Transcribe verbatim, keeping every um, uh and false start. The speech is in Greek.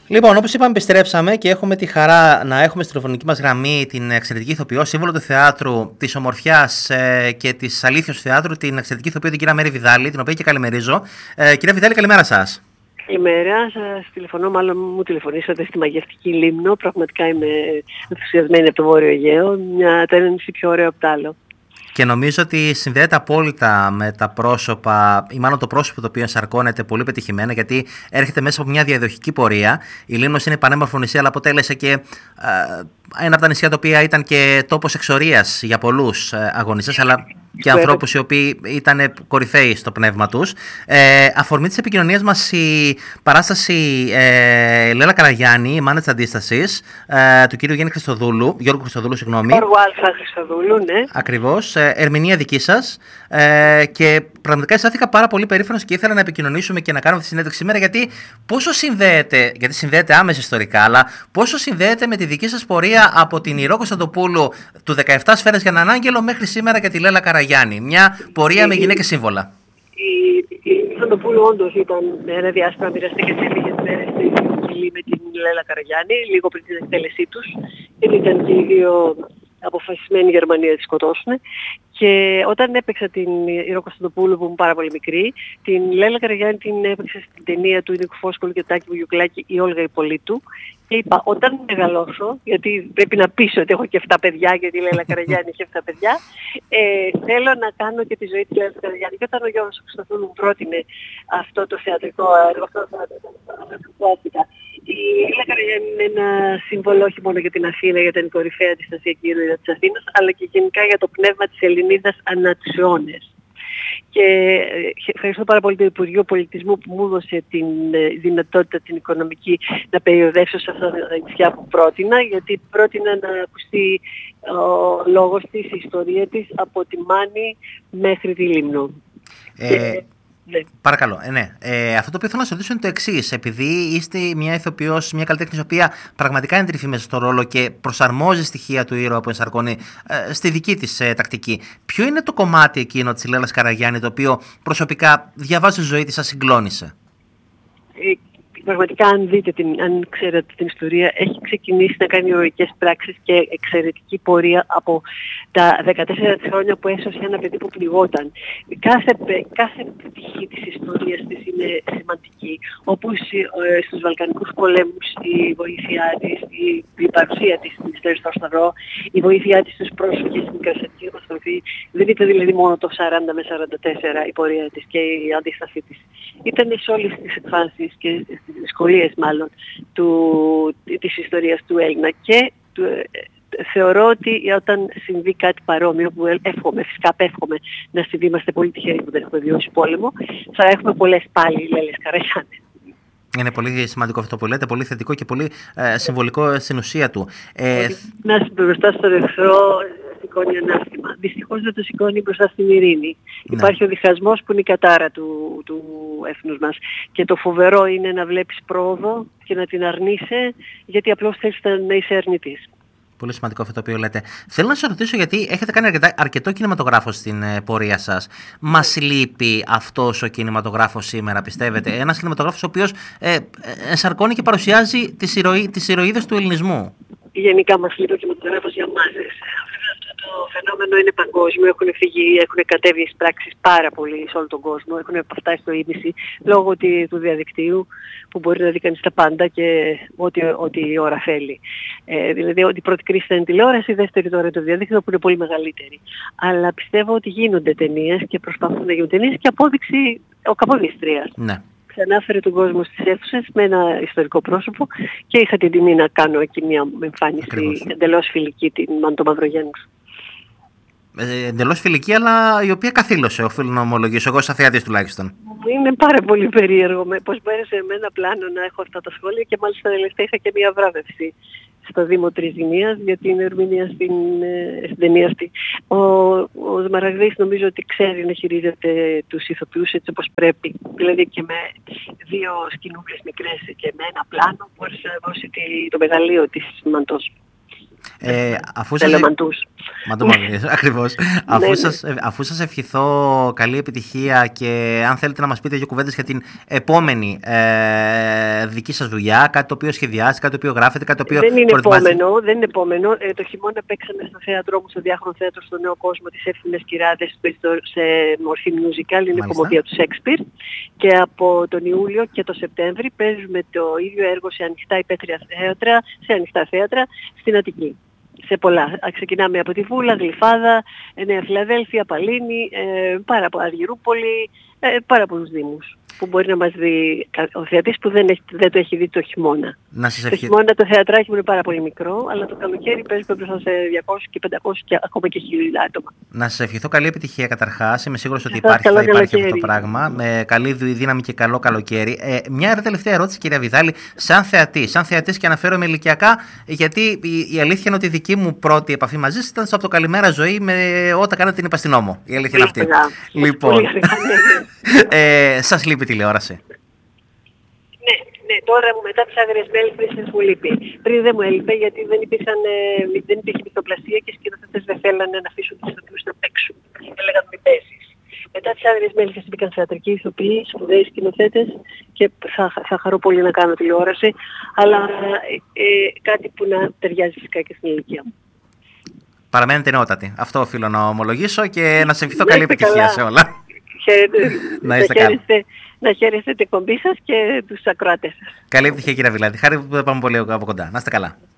Λοιπόν, όπως είπαμε, επιστρέψαμε και έχουμε τη χαρά να έχουμε στη τηλεφωνική μας γραμμή την εξαιρετική ηθοποιό, σύμβολο του θεάτρου, της ομορφιάς ε, και της αλήθειας του θεάτρου, την εξαιρετική ηθοποιό, την κυρία Μέρη Βιδάλη, την οποία και καλημερίζω. Ε, κυρία Βιδάλη, καλημέρα σας. Καλημέρα, σας τηλεφωνώ, μάλλον μου τηλεφωνήσατε στη μαγευτική Λίμνο. Πραγματικά είμαι ενθουσιασμένη από το Βόρειο Αιγαίο, μια, το ένα νησί πιο ωραίο από το άλλο. Και νομίζω ότι συνδέεται απόλυτα με τα πρόσωπα, ή μάλλον το πρόσωπο το οποίο ενσαρκώνεται πολύ πετυχημένα, γιατί έρχεται μέσα από μια διαδοχική πορεία. Η Λίμνος είναι πανέμορφο νησί, αλλά αποτέλεσε και ε, ένα από τα νησιά τα οποία ήταν και τόπος εξορίας για πολλούς ε, αγωνιστές, αλλά και ανθρώπους οι οποίοι ήταν κορυφαίοι στο πνεύμα τους. Ε, αφορμή της επικοινωνίας μας η παράσταση ε, Λέλα Καραγιάννη, η μάνα της αντίστασης, ε, του κύριου Γιάννη Χριστοδούλου, Γιώργου Χριστοδούλου, συγγνώμη. Γιώργου Αλφα Χριστοδούλου, ναι. Ακριβώς, ε, ερμηνεία δική σας. Ε, και πραγματικά αισθάνθηκα πάρα πολύ περήφανος και ήθελα να επικοινωνήσουμε και να κάνουμε αυτή τη συνέντευξη σήμερα, γιατί πόσο συνδέεται, γιατί συνδέεται άμεσα ιστορικά, αλλά πόσο συνδέεται με τη δική σας πορεία από την Ηρώ Κωνσταντοπούλου του δεκαεπτά Σφαίρες για έναν Άγγελο μέχρι σήμερα και τη Λέλα Καραγιάννη. Μια πορεία η, με γυναίκες σύμβολα. Η Ηρώ Κωνσταντοπούλου όντως ήταν ένα διάστημα, μοιραστήκε σε λίγες μέρες στη Βουλή με την Λέλα Καραγιάννη, λίγο πριν την εκτέλεσή τους. Δεν ήταν και οι δύο αποφασισμένοι οι Γερμανοί να τη σκοτώσουν. Και όταν έπαιξα την Ηρώ Κωνσταντοπούλου, που ήμουν πάρα πολύ μικρή, την Λέλα Καραγιάννη την έπαιξα στην ταινία του Νίκου Φόσκολου και Τάκη Βουγιουκλάκη, η Όλγα Ιππολίτου. Και είπα, όταν μεγαλώσω, γιατί πρέπει να πείσω ότι έχω και εφτά παιδιά, γιατί η Λέλα Καραγιάννη έχει εφτά παιδιά, ε, θέλω να κάνω και τη ζωή της Λέλας Καραγιάννη. Και όταν ο Γιώργος Χριστοδούλου μου πρότεινε αυτό το θεατρικό έργο, αυτό το θεατρικό έργο, η Λέλα Καραγιάννη είναι ένα σύμβολο όχι μόνο για την Αθήνα, για την κορυφαία αντιστασιακή ηρωίδα της Αθήνας, αλλά και γενικά για το πνεύμα της Ελληνίδας ανά τους αιώνες. Και ευχαριστώ πάρα πολύ το Υπουργείο Πολιτισμού που μου έδωσε την δυνατότητα την οικονομική να περιοδεύσω σε αυτά τα νησιά που πρότεινα, γιατί πρότεινα να ακουστεί ο λόγος της, η ιστορία της από τη Μάνη μέχρι τη Λίμνο. Ε... Και... Ναι. Παρακαλώ. Ε, ναι. Ε, αυτό το οποίο θέλω να σας ρωτήσω είναι το εξής. Επειδή είστε μια ηθοποιός, μια καλλιτέχνης, η οποία πραγματικά είναι τρυφή μέσα στο ρόλο και προσαρμόζει στοιχεία του ήρωα που ενσαρκώνει ε, στη δική της ε, τακτική, ποιο είναι το κομμάτι εκείνο της Λέλας Καραγιάννη το οποίο προσωπικά διαβάζει τη ζωή της, σας συγκλώνησε? Ε, Πραγματικά, αν δείτε, την, αν ξέρετε την ιστορία, έχει ξεκινήσει να κάνει ηρωικές πράξεις και εξαιρετική πορεία από τα δεκατέσσερα χρόνια που έσωσε ένα παιδί που πληγόταν. Κάθε, κάθε πτυχή της ιστορίας της είναι σημαντική. Όπως ε, στους Βαλκανικούς πολέμους η βοήθειά της, η, η παρουσία της στην ιστορία στο Σταυρό, η βοήθειά της στους πρόσφυγες στην Κρασατική καταστροφή, δεν ήταν δηλαδή μόνο το σαράντα με σαράντα τέσσερα η πορεία της και η αντίστασή της. Ήταν σε όλες τις εκφάνσεις και τις δυσκολίες μάλλον του, της ιστορίας του Έλληνα και του, ε, θεωρώ ότι όταν συμβεί κάτι παρόμοιο, που εύχομαι, φυσικά εύχομαι να συμβεί, είμαστε πολύ τυχεροί που δεν έχουμε βιώσει πόλεμο, θα έχουμε πολλές πάλι Λέλες Καραγιάννη. Είναι πολύ σημαντικό αυτό που λέτε, πολύ θετικό και πολύ ε, συμβολικό στην ουσία του. Ε, να μπροστά στον εχθρό σηκώνει ανάστημα. Δυστυχώς δεν το σηκώνει μπροστά στην ειρήνη. Ναι. Υπάρχει ο διχασμός που είναι η κατάρα του, του έθνους μας. Και το φοβερό είναι να βλέπεις πρόοδο και να την αρνείσαι, γιατί απλώς θέλεις να είσαι αρνητής. Πολύ σημαντικό αυτό το οποίο λέτε. Θέλω να σας ρωτήσω, γιατί έχετε κάνει αρκετά, αρκετό κινηματογράφο στην ε, πορεία σας. Μας λείπει αυτός ο κινηματογράφος σήμερα, πιστεύετε? Ένας κινηματογράφος ο οποίος ε, ε, ενσαρκώνει και παρουσιάζει τις, ηρωί, τις ηρωίδες του ελληνισμού. Γενικά μας λείπει ο κινηματογράφος για μάζες. Το φαινόμενο είναι παγκόσμιο, έχουν φύγει, έχουν κατέβει στις πράξεις πάρα πολύ σε όλο τον κόσμο, έχουν φτάσει στο ίμιση λόγω του διαδικτύου που μπορεί να δει κανείς τα πάντα και ό,τι, ό,τι η ώρα θέλει. Ε, δηλαδή ότι η πρώτη κρίση ήταν η τηλεόραση, η δεύτερη τώρα είναι το διαδίκτυο που είναι πολύ μεγαλύτερη. Αλλά πιστεύω ότι γίνονται ταινίες και προσπαθούν να γίνουν ταινίες και απόδειξη ο Καποδίστριας. Ναι. Ξανάφερε τον κόσμο στις αίθουσες με ένα ιστορικό πρόσωπο και είχα την τιμή να κάνω εκεί μια εμφάνιση εντελώς φιλική, την Μαντώ Μαυρογιάννους. Ε, εντελώς φιλική, αλλά η οποία καθήλωσε, οφείλω να ομολογήσω, εγώ σαν θεατής τουλάχιστον. Είναι πάρα πολύ περίεργο με πώς μπέρεσε με ένα πλάνο να έχω αυτά τα σχόλια και μάλιστα τελευταία είχα και μια βράβευση στο Δήμο Τριζηνίας για την ερμηνεία στην, στην ταινία αυτή. Ο, ο Σμαραγδής νομίζω ότι ξέρει να χειρίζεται τους ηθοποιούς έτσι όπως πρέπει. Δηλαδή και με δύο σκηνούκλες μικρές και με ένα πλάνο μπόρεσε να δώσει το μεγαλείο της Μαντός. Ε, αφού, σας, Μαντομαγνήσιο, ακριβώς. Αφού, ναι, σας, ναι. αφού σας ευχηθώ καλή επιτυχία και αν θέλετε να μας πείτε δύο κουβέντες για την επόμενη ε, δική σας δουλειά, κάτι το οποίο σχεδιάζετε, κάτι το οποίο γράφετε, κάτι το οποίο δεν είναι επόμενο, δεν είναι επόμενο. Ε, το χειμώνα παίξαμε στο θέατρό μου, στο Διάχρονο Θέατρο, στο Νέο Κόσμο, τις Εύθυμες Κυράδες, σε μορφή musical, είναι κομμωδία του Σέξπιρ. Και από τον Ιούλιο και τον Σεπτέμβρη παίζουμε το ίδιο έργο σε ανοιχτά υπαίθρια θέατρα, σε ανοιχτά θέατρα στην Αττική. Σε πολλά. Ξεκινάμε από τη Βούλα, Γλυφάδα, Νέα Φιλαδέλφια, Παλίνη, ε, πάρα πολλά, Αργυρούπολη, ε, πάρα πολλούς δήμους που μπορεί να μας δει ο θεατής που δεν, έχει, δεν το έχει δει το χειμώνα. Να σας το χειμώνα το θεατράκι μου είναι πάρα πολύ μικρό, αλλά το καλοκαίρι παίζουμε μπροστά σε διακόσια και πεντακόσια και ακόμα και χίλια άτομα. Να σας ευχηθώ καλή επιτυχία καταρχάς. Είμαι σίγουρος ότι υπάρχει, θα υπάρχει καλοκαίρι. Αυτό το πράγμα. Με καλή δύναμη και καλό καλοκαίρι. Ε, μια τελευταία ερώτηση, κυρία Βιδάλη, σαν θεατή. Σαν θεατής και αναφέρομαι ηλικιακά, γιατί η, η αλήθεια είναι ότι η δική μου πρώτη επαφή μαζί ήταν από το Καλημέρα Ζωή με όταν κάνατε την Υπαστηνόμο. Η αλήθεια είναι αυτή. Λοιπόν, ε, σας λείπει τηλεόραση? Ναι, ναι, τώρα μετά τις Άγριες Μέλισσες μου λείπει. Πριν δεν μου έλειπε γιατί δεν, υπήρχαν, δεν υπήρχε μυθοπλασία και οι σκηνοθέτες δεν θέλανε να αφήσουν τους ηθοποιούς να παίξουν. Έλεγαν μη παίζεις. Μετά τις Άγριες Μέλισσες μπήκαν θεατρικοί ηθοποιοί, σπουδαίοι σκηνοθέτες και θα, θα χαρώ πολύ να κάνω τηλεόραση, αλλά ε, κάτι που να ταιριάζει φυσικά και στην ηλικία μου. Παραμένετε νεότατοι. Αυτό οφείλω να ομολογήσω και να σε ευχηθώ καλή επιτυχία σε όλα. Να είστε καλά. Να χαίρεστε την εκπομπή σας και τους ακροατές σας. Καλή επιτυχία, κύριε Βιλάτη. Χάρη που το πάμε πολύ από κοντά. Να είστε καλά.